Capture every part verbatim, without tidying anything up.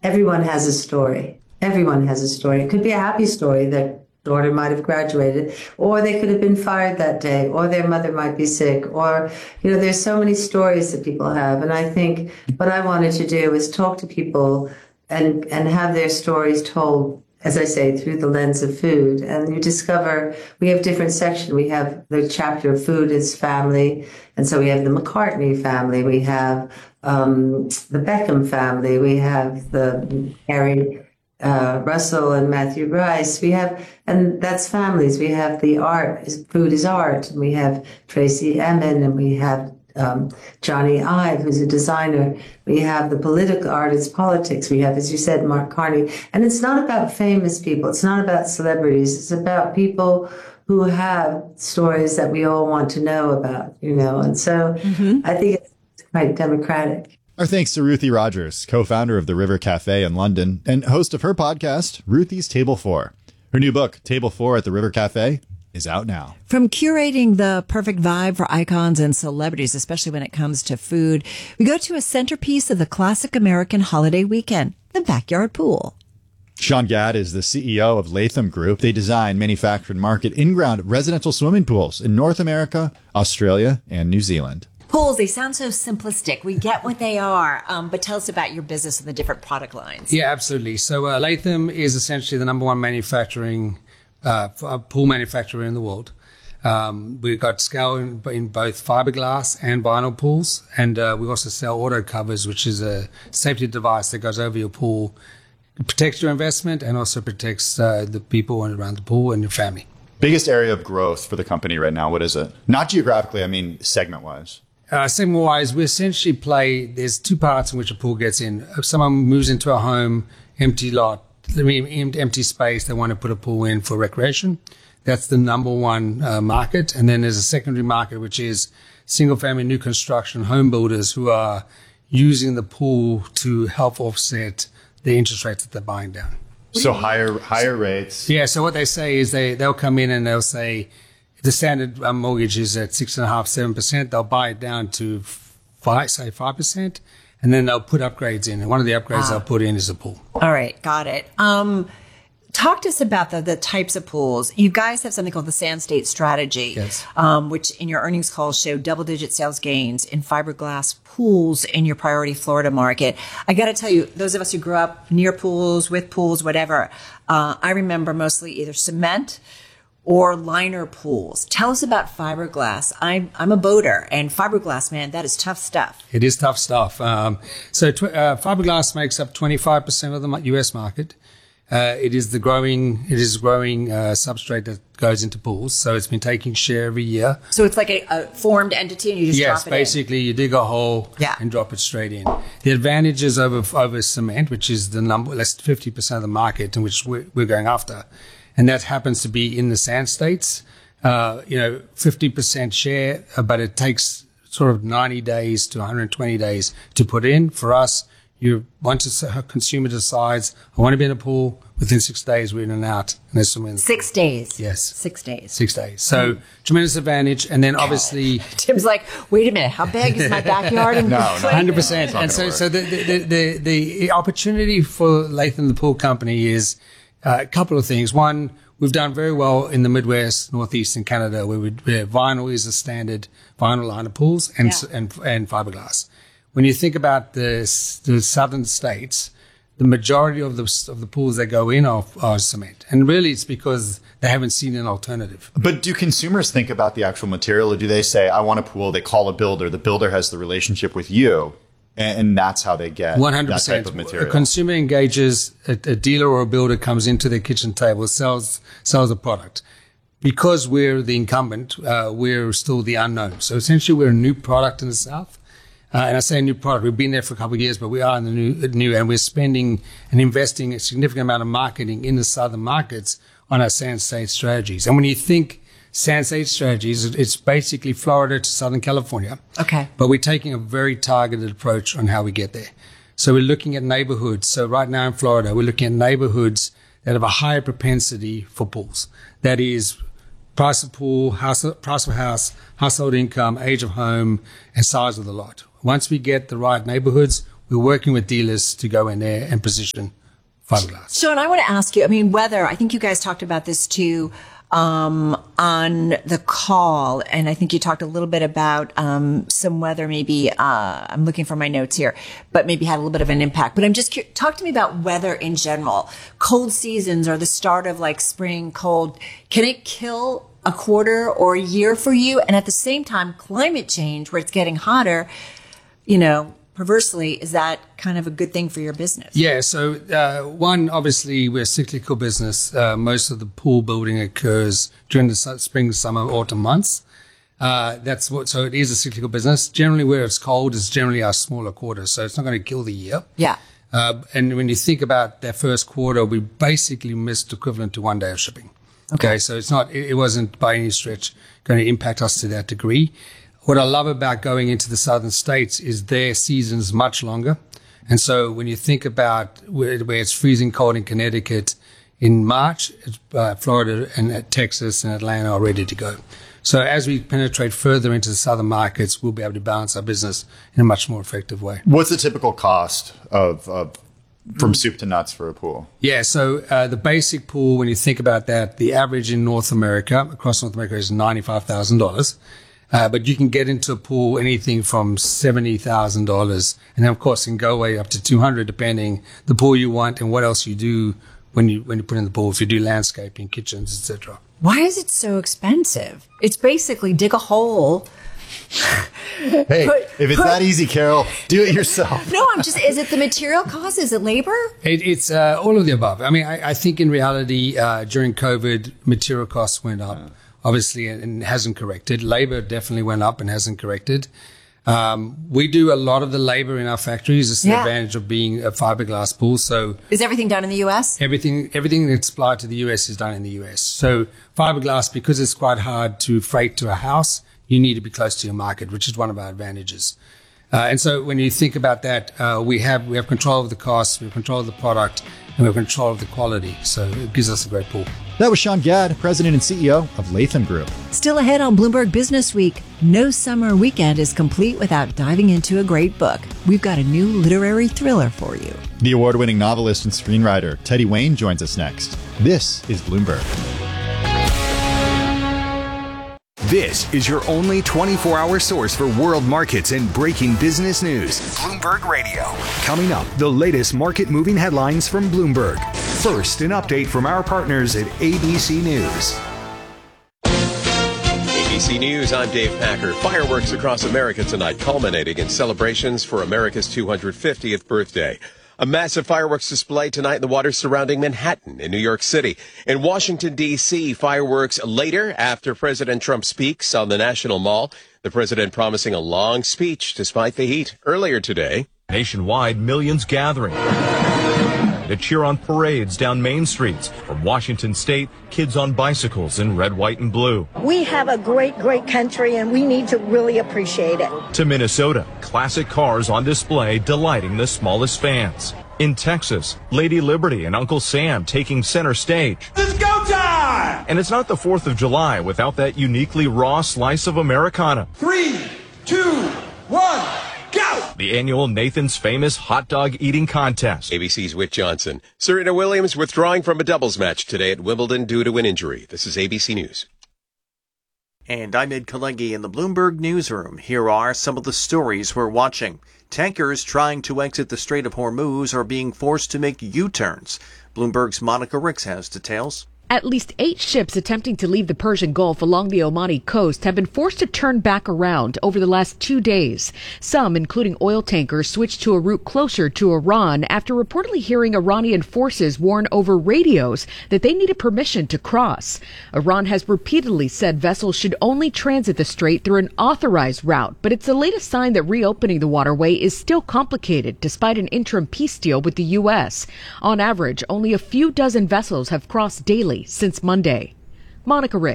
everyone has a story. Everyone has a story. It could be a happy story that daughter might have graduated, or they could have been fired that day, or their mother might be sick, or, you know, there's so many stories that people have. And I think what I wanted to do is talk to people and, and have their stories told, as I say, through the lens of food. And you discover we have different sections. We have the chapter of food is family. And so we have the McCartney family. We have um, the Beckham family. We have the Harry Uh, Russell and Matthew Rice. We have, and that's families. We have the art, food is art. And we have Tracy Emin, and we have um, Johnny Ive, who's a designer. We have the political art, it's politics. We have, as you said, Mark Carney. And it's not about famous people. It's not about celebrities. It's about people who have stories that we all want to know about, you know. And so mm-hmm. I think it's quite democratic. Our thanks to Ruthie Rogers, co-founder of the River Cafe in London and host of her podcast, Ruthie's Table Four. Her new book, Table Four at the River Cafe, is out now. From curating the perfect vibe for icons and celebrities, especially when it comes to food, we go to a centerpiece of the classic American holiday weekend, the backyard pool. Sean Gadd is the C E O of Latham Group. They design, manufacture, and market in-ground residential swimming pools in North America, Australia, and New Zealand. Pools, they sound so simplistic. We get what they are, um, but tell us about your business and the different product lines. Yeah, absolutely. So uh, Latham is essentially the number one manufacturing uh, pool manufacturer in the world. Um, we've got scale in, in both fiberglass and vinyl pools, and uh, we also sell auto covers, which is a safety device that goes over your pool. It protects your investment and also protects uh, the people around the pool and your family. Biggest area of growth for the company right now, what is it? Not geographically, I mean segment-wise. Uh, segment-wise, we essentially play, there's two parts in which a pool gets in. If someone moves into a home, empty lot, I mean, empty space, they want to put a pool in for recreation. That's the number one uh, market. And then there's a secondary market, which is single-family new construction home builders who are using the pool to help offset the interest rates that they're buying down. So higher higher rates. Yeah, so what they say is they, they'll come in and they'll say, the standard um, mortgage is at six and a half, seven percent. They'll buy it down to five, say five percent, and then they'll put upgrades in. And one of the upgrades ah. they'll put in is a pool. All right, got it. Um, talk to us about the, the types of pools. You guys have something called the Sand State Strategy, yes. um, which in your earnings call showed double-digit sales gains in fiberglass pools in your priority Florida market. I got to tell you, those of us who grew up near pools, with pools, whatever, uh, I remember mostly either cement or liner pools. Tell us about fiberglass. I'm I'm a boater, and fiberglass, man, that is tough stuff. It is tough stuff. Um, so tw- uh, fiberglass makes up twenty-five percent of the U S market. Uh, it is the growing, it is growing uh, substrate that goes into pools. So it's been taking share every year. So it's like a, a formed entity, and you just yes, drop it basically in. You dig a hole yeah. and drop it straight in. The advantages over over cement, which is the number, less than fifty percent of the market in which we're, we're going after. And that happens to be in the sand states, uh, you know, fifty percent share, uh, but it takes sort of ninety days to one hundred twenty days to put in. For us, you once a consumer decides, I want to be in a pool, within six days we're in and out. And there's some in Six days. Yes. Six days. Six days. So mm. tremendous advantage. And then obviously. Tim's like, wait a minute, how big is my backyard? no, no. one hundred percent. And so, so the, the, the, the opportunity for Latham, the pool company, is Uh, a couple of things. One, we've done very well in the Midwest, Northeast, and Canada, where, we, where vinyl is a standard, vinyl liner pools and, yeah. and and fiberglass. When you think about the the southern states, the majority of the of the pools that go in are, are cement, and really it's because they haven't seen an alternative. But do consumers think about the actual material, or do they say, "I want a pool"? They call a builder. The builder has the relationship with you. And that's how they get one hundred percent. That type of material. A consumer engages, a, a dealer or a builder comes into their kitchen table, sells sells a product. Because we're the incumbent, uh, we're still the unknown. So essentially, we're a new product in the South. Uh, and I say new product. We've been there for a couple of years, but we are in the new, new, and we're spending and investing a significant amount of marketing in the southern markets on our Sand State strategies. And when you think Sand State strategies, it's basically Florida to Southern California. Okay. But we're taking a very targeted approach on how we get there. So we're looking at neighborhoods. So right now in Florida, we're looking at neighborhoods that have a higher propensity for pools. That is price of pool, house, price of house, household income, age of home, and size of the lot. Once we get the right neighborhoods, we're working with dealers to go in there and position fiberglass. Sean, I want to ask you, I mean, weather, I think you guys talked about this too, um, on the call. And I think you talked a little bit about, um, some weather, maybe, uh, I'm looking for my notes here, but maybe had a little bit of an impact. But I'm just curious, talk to me about weather in general. Cold seasons or the start of like spring cold. Can it kill a quarter or a year for you? And at the same time, climate change, where it's getting hotter, you know, perversely, is that kind of a good thing for your business? Yeah. So, uh, one, obviously, we're a cyclical business. Uh, most of the pool building occurs during the su- spring, summer, autumn months. Uh, that's what, so it is a cyclical business. Generally, where it's cold is generally our smaller quarter. So it's not going to kill the year. Yeah. Uh, and when you think about that first quarter, we basically missed equivalent to one day of shipping. Okay. okay so it's not, it, it wasn't by any stretch going to impact us to that degree. What I love about going into the southern states is their season's much longer. And so when you think about where, where it's freezing cold in Connecticut in March, uh, Florida and uh, Texas and Atlanta are ready to go. So as we penetrate further into the southern markets, we'll be able to balance our business in a much more effective way. What's the typical cost of, of from soup to nuts for a pool? Yeah, so uh, the basic pool, when you think about that, the average in North America, across North America, is ninety-five thousand dollars. Uh, but you can get into a pool anything from seventy thousand dollars. And then, of course, it can go way up to two hundred dollars, depending the pool you want and what else you do when you when you put in the pool, if you do landscaping, kitchens, et cetera. Why is it so expensive? It's basically dig a hole. Hey, put, if it's put, that easy, Carol, do it yourself. No, I'm just, is it the material cost? Is it labor? It, it's uh, all of the above. I mean, I, I think in reality, uh, during COVID, material costs went up. Yeah. Obviously, and hasn't corrected. Labor definitely went up and hasn't corrected. Um, we do a lot of the labor in our factories. It's yeah. the advantage of being a fiberglass pool. So, is everything done in the U S? Everything, everything that's supplied to the U S is done in the U S. So, fiberglass, because it's quite hard to freight to a house, you need to be close to your market, which is one of our advantages. Uh, and so, when you think about that, uh, we have we have control of the costs, we have control of the product, and we have control of the quality. So, it gives us a great pool. That was Sean Gadd, President and C E O of Latham Group. Still ahead on Bloomberg Business Week, no summer weekend is complete without diving into a great book. We've got a new literary thriller for you. The award-winning novelist and screenwriter Teddy Wayne joins us next. This is Bloomberg. This is your only twenty-four hour source for world markets and breaking business news. Bloomberg Radio. Coming up, the latest market moving headlines from Bloomberg. First, an update from our partners at A B C News. A B C News, I'm Dave Packer. Fireworks across America tonight, culminating in celebrations for America's two hundred fiftieth birthday. A massive fireworks display tonight in the waters surrounding Manhattan in New York City. In Washington, D C, fireworks later after President Trump speaks on the National Mall. The president promising a long speech despite the heat. Earlier today, nationwide, millions gathering to cheer on parades down main streets. From Washington State, kids on bicycles in red, white, and blue. We have a great, great country, and we need to really appreciate it. To Minnesota, classic cars on display delighting the smallest fans. In Texas, Lady Liberty and Uncle Sam taking center stage. It's go time! And it's not the fourth of July without that uniquely raw slice of Americana. Three, two, one. Go! The annual Nathan's Famous Hot Dog Eating Contest. A B C's Whit Johnson. Serena Williams withdrawing from a doubles match today at Wimbledon due to an injury. This is A B C News. And I'm Ed Kalegi in the Bloomberg Newsroom. Here are some of the stories we're watching. Tankers trying to exit the Strait of Hormuz are being forced to make U-turns. Bloomberg's Monica Ricks has details. At least eight ships attempting to leave the Persian Gulf along the Omani coast have been forced to turn back around over the last two days. Some, including oil tankers, switched to a route closer to Iran after reportedly hearing Iranian forces warn over radios that they needed permission to cross. Iran has repeatedly said vessels should only transit the strait through an authorized route, but it's the latest sign that reopening the waterway is still complicated despite an interim peace deal with the U S. On average, only a few dozen vessels have crossed daily since Monday. Monica Ricks,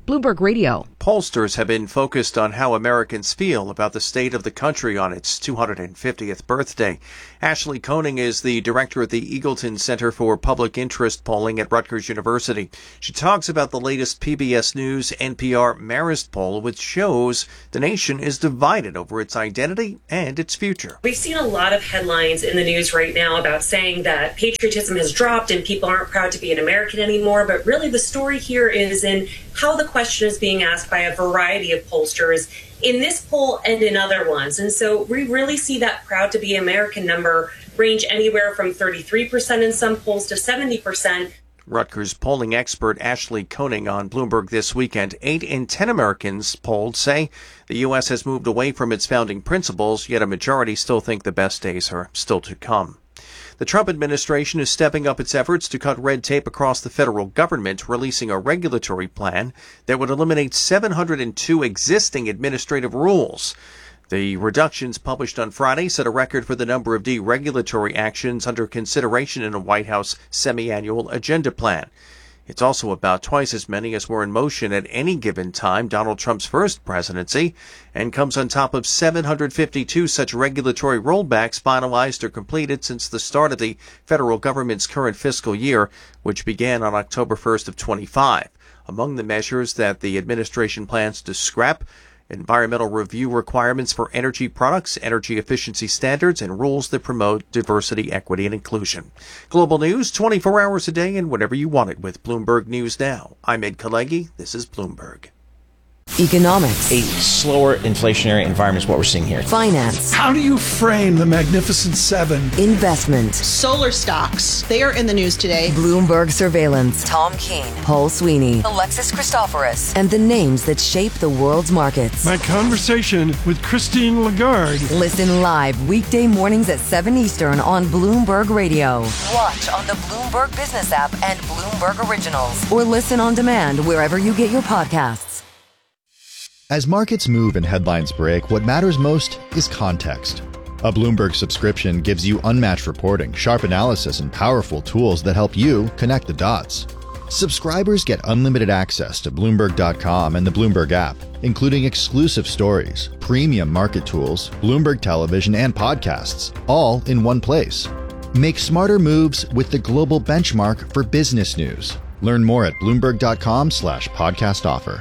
Bloomberg Radio. Pollsters have been focused on how Americans feel about the state of the country on its two hundred fiftieth birthday. Ashley Koenig is the director of the Eagleton Center for Public Interest Polling at Rutgers University. She talks about the latest P B S News N P R Marist poll, which shows the nation is divided over its identity and its future. We've seen a lot of headlines in the news right now about saying that patriotism has dropped and people aren't proud to be an American anymore, but really the story here is in how the question is being asked by a variety of pollsters in this poll and in other ones. And so we really see that proud to be American number range anywhere from thirty-three percent in some polls to seventy percent. Rutgers polling expert Ashley Koenig on Bloomberg This Weekend. Eight in ten Americans polled say the U S has moved away from its founding principles, yet a majority still think the best days are still to come. The Trump administration is stepping up its efforts to cut red tape across the federal government, releasing a regulatory plan that would eliminate seven hundred two existing administrative rules. The reductions published on Friday set a record for the number of deregulatory actions under consideration in a White House semi-annual agenda plan. It's also about twice as many as were in motion at any given time Donald Trump's first presidency, and comes on top of seven hundred fifty-two such regulatory rollbacks finalized or completed since the start of the federal government's current fiscal year, which began on October first of twenty-five. Among the measures that the administration plans to scrap: environmental review requirements for energy products, energy efficiency standards, and rules that promote diversity, equity, and inclusion. Global news twenty-four hours a day and whenever you want it with Bloomberg News Now. I'm Ed Kalegi. This is Bloomberg. Economics. A slower inflationary environment is what we're seeing here. Finance. How do you frame the Magnificent Seven? Investment. Solar stocks. They are in the news today. Bloomberg surveillance. Tom Keene. Paul Sweeney. Alexis Christoforous. And the names that shape the world's markets. My conversation with Christine Lagarde. Listen live weekday mornings at seven Eastern on Bloomberg Radio. Watch on the Bloomberg Business app and Bloomberg Originals. Or listen on demand wherever you get your podcasts. As markets move and headlines break, what matters most is context. A Bloomberg subscription gives you unmatched reporting, sharp analysis, and powerful tools that help you connect the dots. Subscribers get unlimited access to Bloomberg dot com and the Bloomberg app, including exclusive stories, premium market tools, Bloomberg television, and podcasts, all in one place. Make smarter moves with the global benchmark for business news. Learn more at Bloomberg dot com slash podcast offer.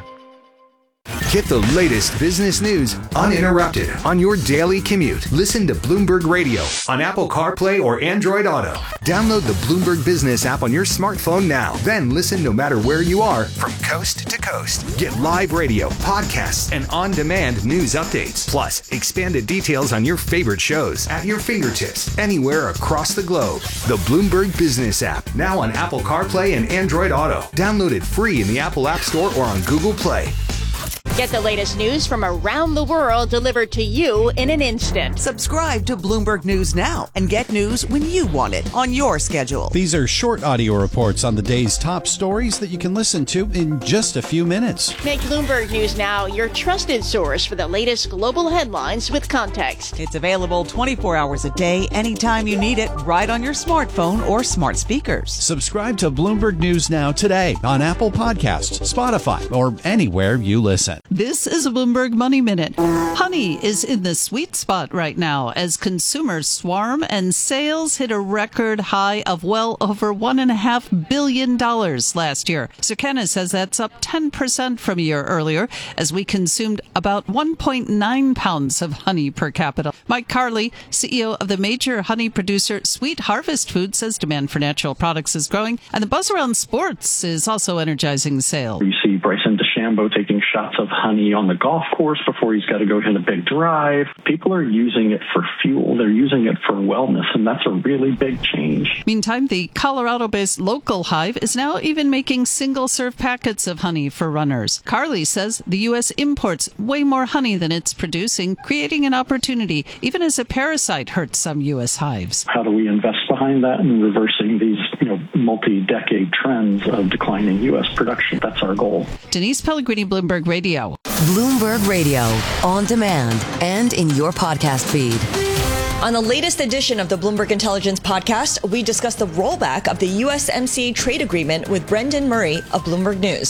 Get the latest business news uninterrupted on your daily commute. Listen to Bloomberg Radio on Apple CarPlay or Android Auto. Download the Bloomberg Business app on your smartphone now. Then listen no matter where you are from coast to coast. Get live radio, podcasts, and on-demand news updates. Plus, expanded details on your favorite shows at your fingertips anywhere across the globe. The Bloomberg Business app, now on Apple CarPlay and Android Auto. Download it free in the Apple App Store or on Google Play. Get the latest news from around the world delivered to you in an instant. Subscribe to Bloomberg News Now and get news when you want it on your schedule. These are short audio reports on the day's top stories that you can listen to in just a few minutes. Make Bloomberg News Now your trusted source for the latest global headlines with context. It's available twenty-four hours a day, anytime you need it, right on your smartphone or smart speakers. Subscribe to Bloomberg News Now today on Apple Podcasts, Spotify, or anywhere you listen. This is a Bloomberg Money Minute. Honey is in the sweet spot right now as consumers swarm and sales hit a record high of well over one and a half billion dollars last year. Circana says that's up ten percent from a year earlier as we consumed about one point nine pounds of honey per capita. Mike Carley, C E O of the major honey producer Sweet Harvest Foods, says demand for natural products is growing and the buzz around sports is also energizing sales. You see Bryson DeChambeau taking shots of honey on the golf course before he's got to go hit a big drive. People are using it for fuel. They're using it for wellness, and that's a really big change. Meantime, the Colorado-based Local Hive is now even making single-serve packets of honey for runners. Carly says the U S imports way more honey than it's producing, creating an opportunity, even as a parasite hurts some U S hives. How do we invest behind that and reversing these, you know, multi-decade trends of declining U S production? That's our goal. Denise Pellegrini, Bloomberg Radio. Bloomberg Radio, on demand and in your podcast feed. On the latest edition of the Bloomberg Intelligence podcast, we discuss the rollback of the U S M C A trade agreement with Brendan Murray of Bloomberg News.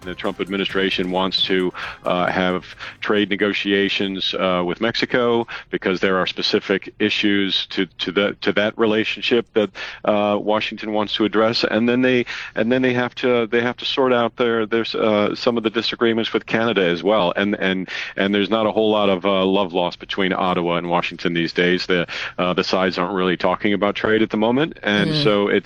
the Trump administration wants to uh, have trade negotiations uh, with Mexico because there are specific issues to to the to that relationship that uh, Washington wants to address, and then they and then they have to they have to sort out their there's uh, some of the disagreements with Canada as well, and and and there's not a whole lot of uh, love lost between Ottawa and Washington these days. The uh, the sides aren't really talking about trade at the moment, and mm. so it's